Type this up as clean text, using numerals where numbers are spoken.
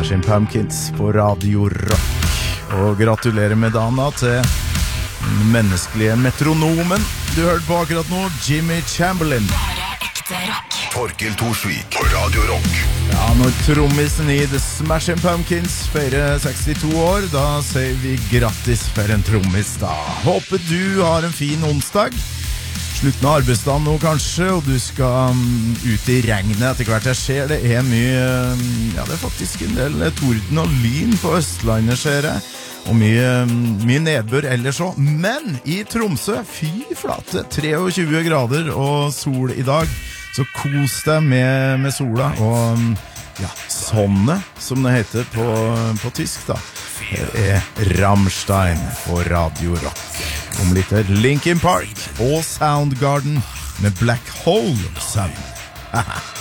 Smashing Pumpkins på Radio Rock. Og gratulerer med dana til den menneskelige metronomen. Du hørte på akkurat nå Jimmy Chamberlain. Bare ekte rock. Torkel Thorsvik på Radio Rock. Ja, når trommisen i The Smashing Pumpkins feirer 62 år, da sier vi grattis for en trommis da. Håper du har en fin onsdag. Slutten av arbeidsdagen nå kanskje, og du skal ut i regnet etter hvert. Jeg ser det er mye, ja det er faktisk en del torden og lyn på Østlandet, ser jeg. Og mye nedbør ellers også. Men i Tromsø, fy flate, 23 grader og sol i dag. Så kos deg med sola, og ja, sånne, som det heter på tysk da. Det er Rammstein på Radio Rock. Om litt Linkin Park og Soundgarden med Black Hole Sun. Haha.